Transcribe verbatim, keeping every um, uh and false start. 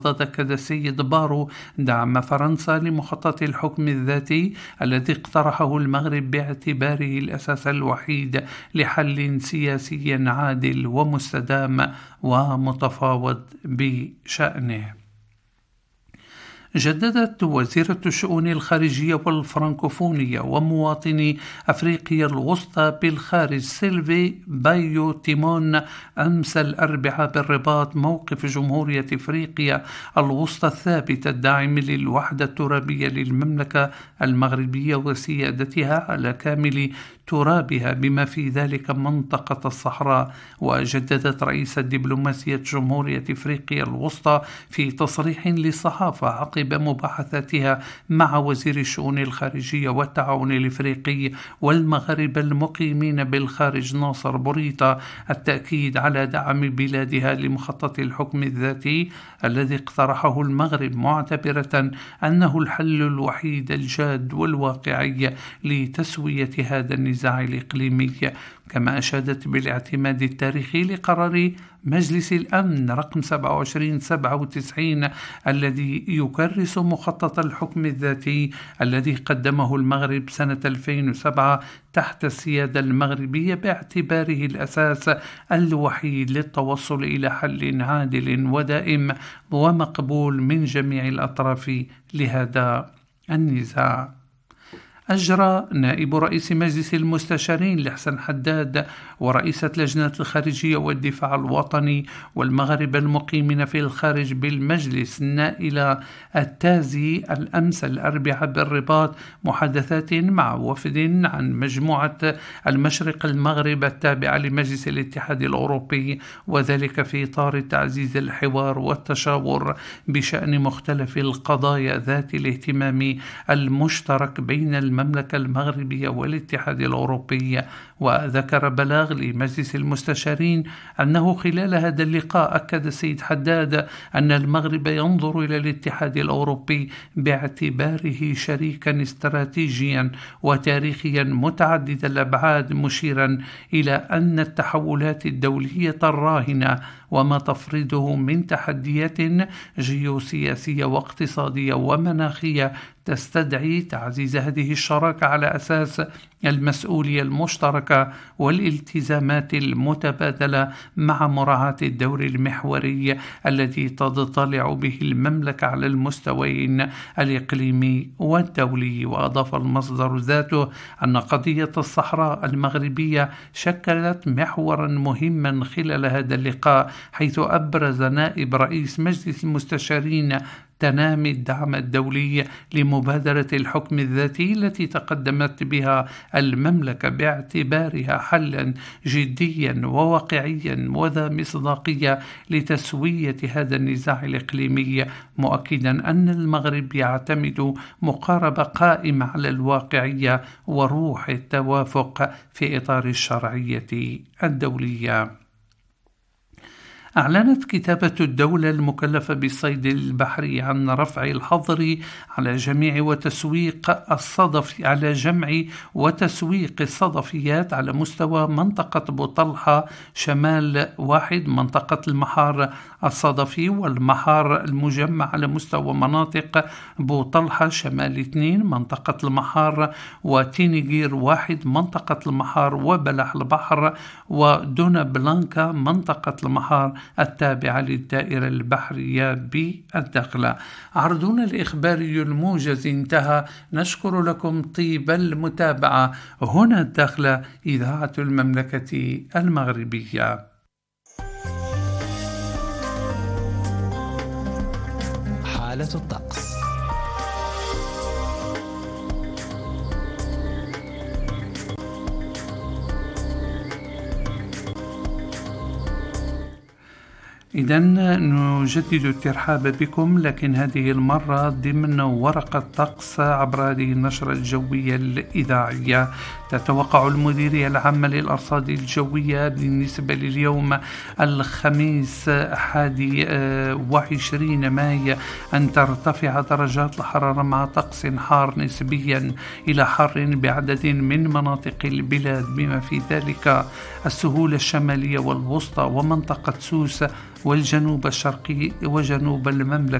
ضد السيد بارو دعم فرنسا لمخطط الحكم الذاتي الذي اقترحه المغرب باعتباره الأساس الوحيد لحل سياسي عادل ومستدام ومتفاوض بشأنه. جددت وزيرة الشؤون الخارجية والفرنكوفونية ومواطني أفريقيا الوسطى بالخارج سيلفي بايو تيمون أمس الأربعاء بالرباط موقف جمهورية أفريقيا الوسطى الثابت الداعم للوحدة الترابية للمملكة المغربية وسيادتها على كامل ترابها بما في ذلك منطقة الصحراء. وجددت رئيسة دبلوماسية جمهورية أفريقيا الوسطى في تصريح للصحافة عقب مباحثاتها مع وزير الشؤون الخارجية والتعاون الإفريقي والمغاربة المقيمين بالخارج ناصر بوريطة التأكيد على دعم بلادها لمخطط الحكم الذاتي الذي اقترحه المغرب، معتبرة أنه الحل الوحيد الجاد والواقعي لتسوية هذا النزاع الإقليمي. كما أشادت بالاعتماد التاريخي لقرار مجلس الأمن رقم سبعة وعشرين سبعة وتسعين الذي يكرس مخطط الحكم الذاتي الذي قدمه المغرب سنة ألفين وسبعة تحت السيادة المغربية باعتباره الأساس الوحيد للتوصل إلى حل عادل ودائم ومقبول من جميع الأطراف لهذا النزاع. أجرى نائب رئيس مجلس المستشارين لحسن حداد ورئيسة لجنة الخارجية والدفاع الوطني والمغاربة المقيمين في الخارج بالمجلس نائلة التازي الأمس الأربعاء بالرباط محادثات مع وفد عن مجموعة المشرق المغرب التابعة لمجلس الاتحاد الأوروبي، وذلك في إطار تعزيز الحوار والتشاور بشأن مختلف القضايا ذات الاهتمام المشترك بين المملكة المغربية والاتحاد الأوروبي. وذكر بلاغ لمجلس المستشارين أنه خلال هذا اللقاء أكد السيد حداد أن المغرب ينظر إلى الاتحاد الأوروبي باعتباره شريكا استراتيجيا وتاريخيا متعدد الأبعاد، مشيرا إلى أن التحولات الدولية الراهنة وما تفرضه من تحديات جيوسياسية واقتصادية ومناخية تستدعي تعزيز هذه الشراكة على أساس المسؤولية المشتركة والالتزامات المتبادلة مع مراعاة الدور المحوري الذي تضطلع به المملكة على المستويين الإقليمي والدولي. وأضاف المصدر ذاته أن قضية الصحراء المغربية شكلت محورا مهما خلال هذا اللقاء، حيث أبرز نائب رئيس مجلس المستشارين تنامي الدعم الدولي لمبادرة الحكم الذاتي التي تقدمت بها المملكة باعتبارها حلا جديا وواقعيا وذا مصداقية لتسوية هذا النزاع الإقليمي، مؤكدا أن المغرب يعتمد مقاربة قائمة على الواقعية وروح التوافق في إطار الشرعية الدولية. أعلنت كتابة الدولة المكلفة بالصيد البحري عن رفع الحظر على جميع وتسويق الصدف على جمع وتسويق الصدفيات على مستوى منطقة بوطلحة شمال واحد، منطقة المحار الصدفي والمحار المجمع على مستوى مناطق بوطلحة شمال اثنين، منطقة المحار وتينيجير واحد، منطقة المحار وبلح البحر ودونا بلانكا منطقة المحار التابعة للدائرة البحرية بالدخلة. عرضنا الإخباري الموجز انتهى، نشكر لكم طيب المتابعة. هنا الدخلة، إذاعة المملكة المغربية. حالة الطقس. إذن نجدد الترحاب بكم، لكن هذه المرة ضمن ورقة طقس عبر هذه النشرة الجوية الإذاعية. تتوقع المديرية العامة للأرصاد الجوية بالنسبة لليوم الخميس حادي وعشرين ماي أن ترتفع درجات الحرارة مع طقس حار نسبيا إلى حار بعدد من مناطق البلاد، بما في ذلك السهول الشمالية والوسطى ومنطقة سوس والجنوب الشرقي وجنوب المملكة